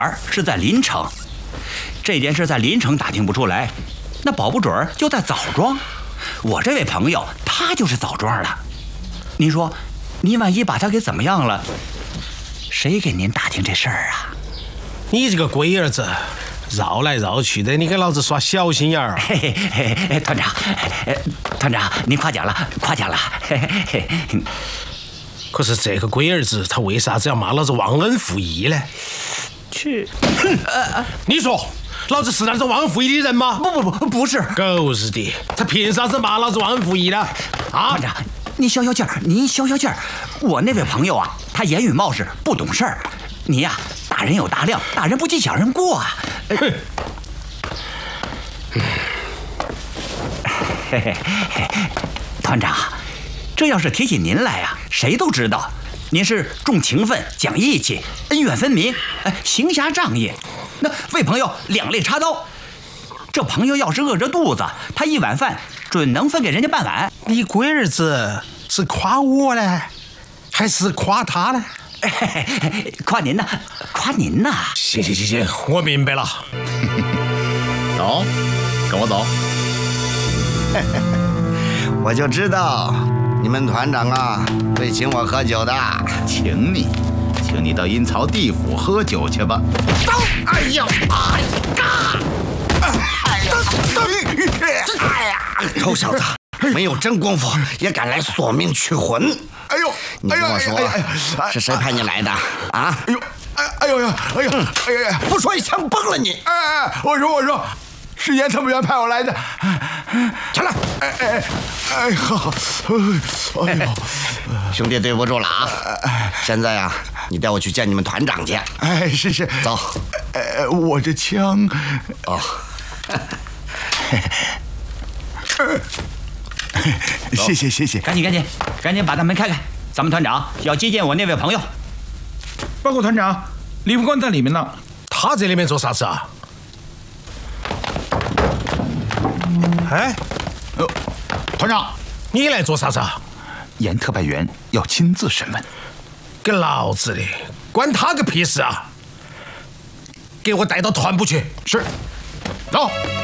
是在临城，这件事在临城打听不出来，那保不准就在枣庄。我这位朋友他就是枣庄的，您说，您万一把他给怎么样了，谁给您打听这事儿啊？ 你这个龟儿子，绕来绕去的，你给老子耍小心眼儿啊！ 嘿嘿嘿，团长，团长，您夸奖了，夸奖了。嘿嘿嘿。 可是这个龟儿子，他为啥子要骂老子忘恩负义呢？ 去， 你说，老子是那种忘恩负义的人吗？ 不是。 狗日的，他凭啥子骂老子忘恩负义呢？啊！ 团长，您消消气儿，您消消气儿。我那位朋友啊，他言语冒失，不懂事儿。您呀，大人有大量，大人不计小人过啊。嘿嘿嘿，团长，这要是提起您来呀，谁都知道，您是重情分、讲义气、恩怨分明，行侠仗义。那为朋友两肋插刀，这朋友要是饿着肚子，他一碗饭准能分给人家半碗。 你龟儿子是夸我呢，还是夸他呢？ 夸您呢，夸您呢。 行，我明白了。 走，跟我走。 我就知道你们团长啊会请我喝酒的。 请你到阴曹地府喝酒去吧。 走！哎呀，臭小子，没有真功夫也敢来索命取魂！ 哎呦， 你跟我说，是谁派你来的啊？ 哎呦， 不说一枪崩了你！ 我说，是严特务员派我来的。 起来！ 好，哎呦， 兄弟对不住了啊！现在呀，你带我去见你们团长去。 是， 走。 我这枪…… 哦， 谢谢。 赶紧把大门开开，咱们团长要接见我那位朋友。 报告团长，李副官在里面呢。 他在里面做啥子啊？哎， 团长， 你来做啥子啊？ 严特派员要亲自审问。 给老子的，关他个屁事啊！给我带到团部去。 是，走。